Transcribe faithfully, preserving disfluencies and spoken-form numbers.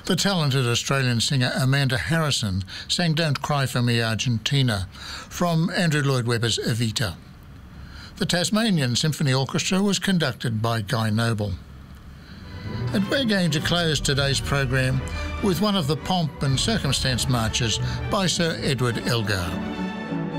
The talented Australian singer Amanda Harrison sang Don't Cry for Me Argentina from Andrew Lloyd Webber's Evita. The Tasmanian Symphony Orchestra was conducted by Guy Noble. And we're going to close today's program with one of the pomp and circumstance marches by Sir Edward Elgar.